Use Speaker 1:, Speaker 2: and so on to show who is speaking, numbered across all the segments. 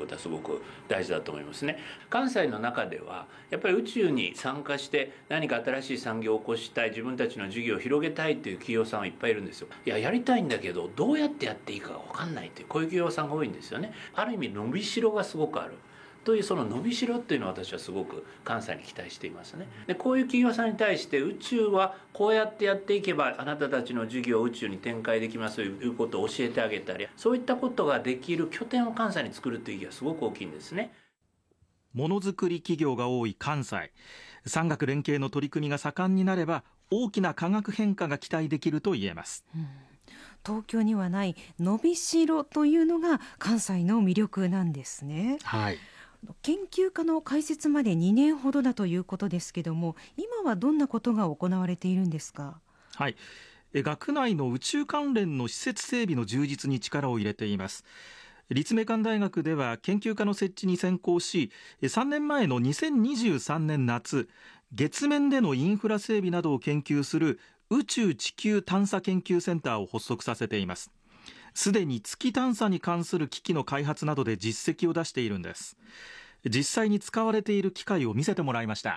Speaker 1: ことはすごく大事だと思いますね。関西の中ではやっぱり宇宙に参加して何か新しい産業を起こしたい、自分たちの事業を広げたいという企業さんはいっぱいいるんですよ。やりたいんだけどどうやってやっていいかが分かんないという、こういう企業さんが多いんですよね。ある意味伸びしろがすごくあるという、その伸びしろっていうのを私はすごく関西に期待していますね。でこういう企業さんに対して宇宙はこうやってやっていけばあなたたちの事業を宇宙に展開できますということを教えてあげたり、そういったことができる拠点を関西に作るという意義がすごく大きいんですね。
Speaker 2: ものづくり企業が多い関西、産学連携の取り組みが盛んになれば大きな化学変化が期待できると言えます。
Speaker 3: 東京にはない伸びしろというのが関西の魅力なんですね。
Speaker 2: はい。
Speaker 3: 研究家の開設まで2年ほどだということですけども、今はどんなことが行われているんですか？
Speaker 2: はい。学内の宇宙関連の施設整備の充実に力を入れています。立命館大学では研究科の設置に先行し、3年前の2023年夏、月面でのインフラ整備などを研究する宇宙地球探査研究センターを発足させています。すでに月探査に関する機器の開発などで実績を出しているんです。実際に使われている機械を見せてもらいました。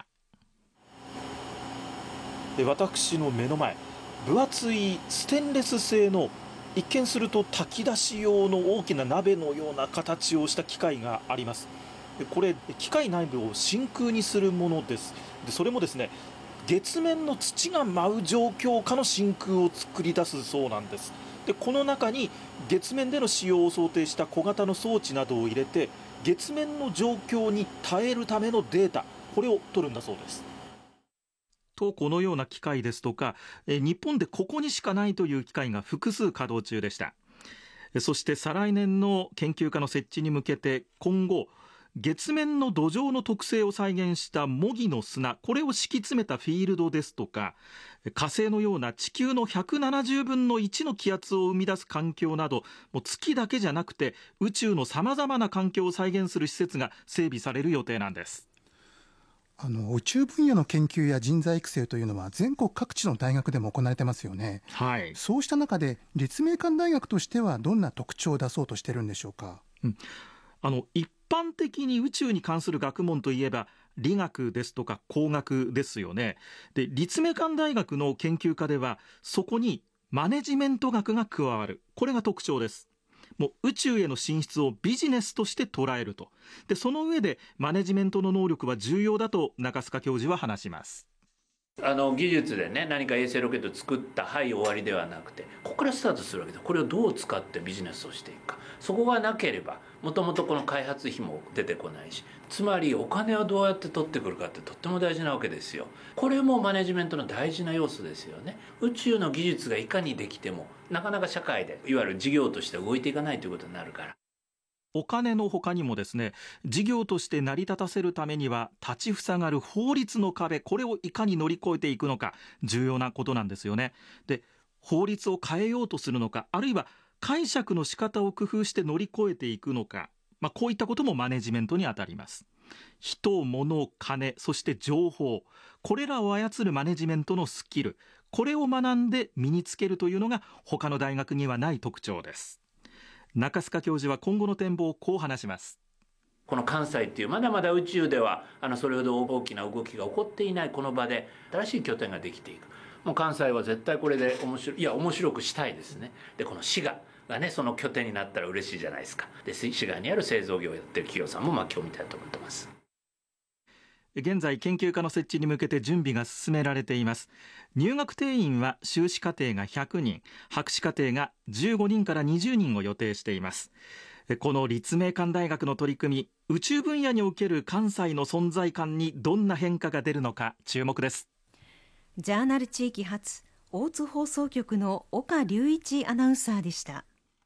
Speaker 2: 私の目の前、分厚いステンレス製の一見すると炊き出し用の大きな鍋のような形をした機械があります。これ機械内部を真空にするものです。それもですね、月面の土が舞う状況下の真空を作り出すそうなんです。でこの中に月面での使用を想定した小型の装置などを入れて、月面の状況に耐えるためのデータ、これを取るんだそうです。とこのような機械ですとか、日本でここにしかないという機械が複数稼働中でした。そして再来年の研究家の設置に向けて、今後月面の土壌の特性を再現した模擬の砂、これを敷き詰めたフィールドですとか、火星のような地球の170分の1の気圧を生み出す環境など、もう月だけじゃなくて宇宙のさまざまな環境を再現する施設が整備される予定なんです。
Speaker 4: 宇宙分野の研究や人材育成というのは全国各地の大学でも行われてますよね。
Speaker 2: はい。
Speaker 4: そうした中で立命館大学としてはどんな特徴を出そうとしているんでしょうか？
Speaker 2: 一般的に宇宙に関する学問といえば理学ですとか工学ですよね。で、立命館大学の研究科ではそこにマネジメント学が加わる、これが特徴です。もう宇宙への進出をビジネスとして捉えると。でその上でマネジメントの能力は重要だと中須賀教授は話します。
Speaker 1: 技術でね、何か衛星ロケットを作った終わりではなくて、ここからスタートするわけで、これをどう使ってビジネスをしていくか、そこがなければもともとこの開発費も出てこないし、つまりお金をどうやって取ってくるかってとっても大事なわけですよ。これもマネジメントの大事な要素ですよね。宇宙の技術がいかにできてもなかなか社会でいわゆる事業として動いていかないということになるから。
Speaker 2: お金の他にもですね、事業として成り立たせるためには立ちふさがる法律の壁、これをいかに乗り越えていくのか重要なことなんですよね。で、法律を変えようとするのか、あるいは解釈の仕方を工夫して乗り越えていくのか、こういったこともマネジメントにあたります。人、物、金、そして情報、これらを操るマネジメントのスキル、これを学んで身につけるというのが他の大学にはない特徴です。中須賀教授は今後の展望をこう話します。
Speaker 1: この関西っていうまだまだ宇宙ではそれほど大きな動きが起こっていないこの場で新しい拠点ができていく。もう関西は絶対これで面白くしたいですね。でこの滋賀がね、その拠点になったら嬉しいじゃないですか。で滋賀にある製造業をやってる企業さんも興味たいと思ってます。
Speaker 2: 現在研究科の設置に向けて準備が進められています。入学定員は修士課程が100人、博士課程が15人から20人を予定しています。この立命館大学の取り組み、宇宙分野における関西の存在感にどんな変化が出るのか注目です。
Speaker 3: ジャーナル地域発大津放送局の岡隆一アナウンサーでした。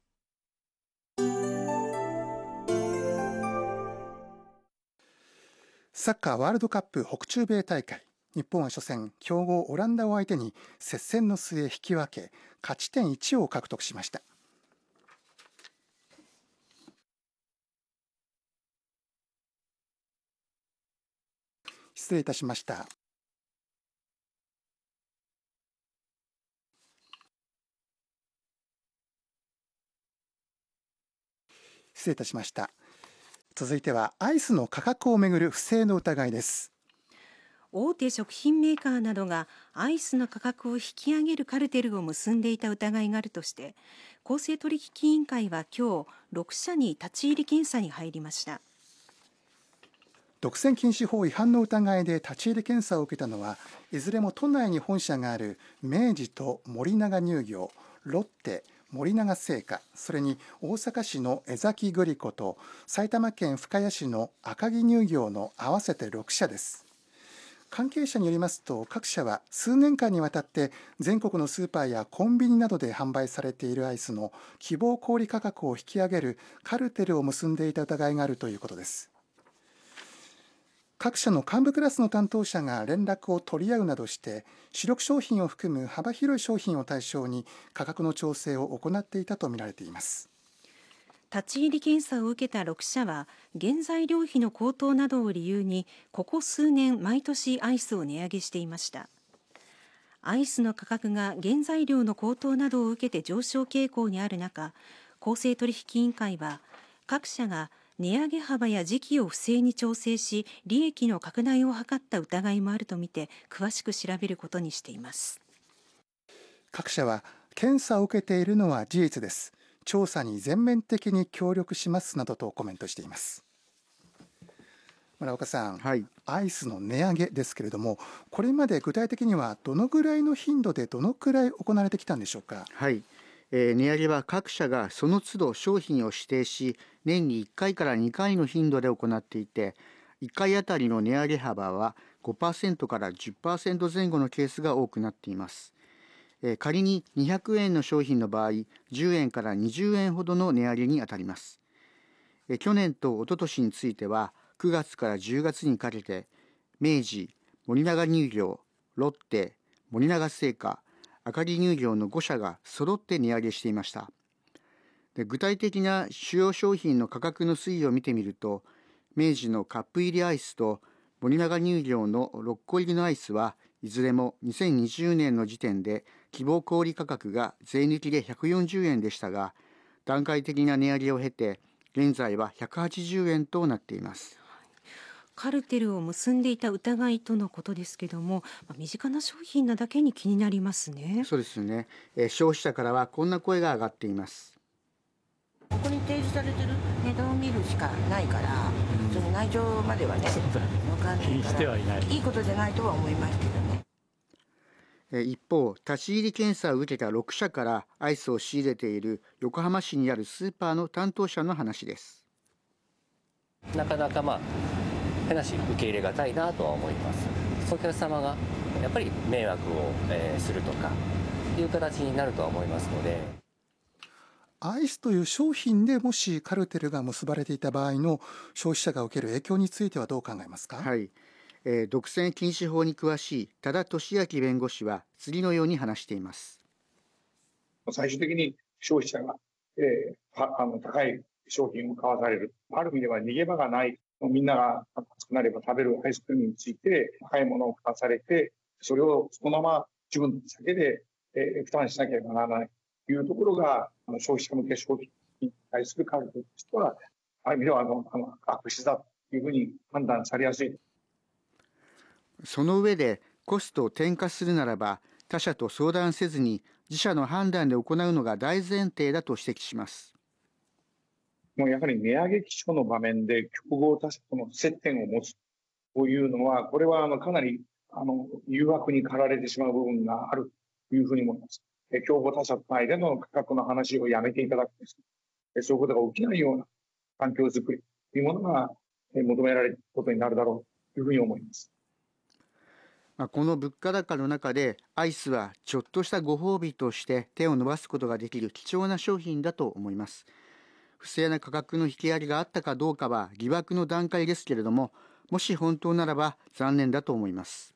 Speaker 4: サッカーワールドカップ北中米大会、日本は初戦強豪オランダを相手に接戦の末引き分け、勝ち点1を獲得しました。失礼いたしました。失礼いたしました。 続いてはアイスの価格をめぐる不正の疑いです。
Speaker 3: 大手食品メーカーなどがアイスの価格を引き上げるカルテルを結んでいた疑いがあるとして公正取引委員会は今日6社に立ち入り検査に入りました。
Speaker 4: 独占禁止法違反の疑いで立ち入り検査を受けたのはいずれも都内に本社がある明治と森永乳業、ロッテ、森永製菓、それに大阪市の江崎グリコと埼玉県深谷市の赤城乳業の合わせて6社です。関係者によりますと各社は数年間にわたって全国のスーパーやコンビニなどで販売されているアイスの希望小売価格を引き上げるカルテルを結んでいた疑いがあるということです。各社の幹部クラスの担当者が連絡を取り合うなどして主力商品を含む幅広い商品を対象に価格の調整を行っていたとみられています。
Speaker 3: 立ち入り検査を受けた6社は原材料費の高騰などを理由にここ数年毎年アイスを値上げしていました。アイスの価格が原材料の高騰などを受けて上昇傾向にある中、公正取引委員会は各社が値上げ幅や時期を不正に調整し利益の拡大を図った疑いもあるとみて詳しく調べることにしています。
Speaker 4: 各社は検査を受けているのは事実です。調査に全面的に協力しますなどとコメントしています。村岡さん、
Speaker 5: はい、
Speaker 4: アイスの値上げですけれども、これまで具体的にはどのぐらいの頻度でどのくらい行われてきたんでしょうか。
Speaker 5: はい、値上げは各社がその都度商品を指定し年に1回から2回の頻度で行っていて1回あたりの値上げ幅は 5% から 10% 前後のケースが多くなっています。仮に200円の商品の場合10円から20円ほどの値上げにあたります。去年と一昨年については9月から10月にかけて明治、森永乳業、ロッテ、森永製菓、赤城乳業の5社が揃って値上げしていました。で具体的な主要商品の価格の推移を見てみると明治のカップ入りアイスと森永乳業の6個入りのアイスはいずれも2020年の時点で希望小売価格が税抜きで140円でしたが段階的な値上げを経て現在は180円となっています。
Speaker 3: カルテルを結んでいた疑いとのことですけども、身近な商品なだけに気になりますね。
Speaker 5: そうですね、消費者からはこんな声が上がっています。
Speaker 6: ここに提示されてる値段を見るしかないから、その内情まではね、分かんないからいいことじゃないとは思いますけどね。
Speaker 5: 一方、立ち入り検査を受けた6社からアイスを仕入れている横浜市にあるスーパーの担当者の話です。
Speaker 7: なかなか変なし受け入れがたいなとは思います。お客様がやっぱり迷惑をするとかいう形になるとは思いますので、
Speaker 4: アイスという商品でもしカルテルが結ばれていた場合の消費者が受ける影響についてはどう考えますか。
Speaker 5: はい、独占禁止法に詳しい多田俊明弁護士は次のように話しています。
Speaker 8: 最終的に消費者が、高い商品を買わされる、ある意味では逃げ場がない、みんなが暑くなれば食べるアイスクリームについて高いものを買わされてそれをそのまま自分だけで負担しなければならないというところが消費者向け商品に対するカルテルとしてはある意味では悪質だというふうに判断されやすい。
Speaker 5: その上でコストを転嫁するならば他社と相談せずに自社の判断で行うのが大前提だと指摘します。
Speaker 8: もうやはり値上げ基調の場面で競合他社との接点を持つというのはこれはかなり誘惑に駆られてしまう部分があるというふうに思います。競合他社との間の価格の話をやめていただくんです。そういうことが起きないような環境づくりというものが求められることになるだろうというふうに思います。
Speaker 5: この物価高の中でアイスはちょっとしたご褒美として手を伸ばすことができる貴重な商品だと思います。不正な価格の引き上げがあったかどうかは疑惑の段階ですけれども、もし本当ならば残念だと思います。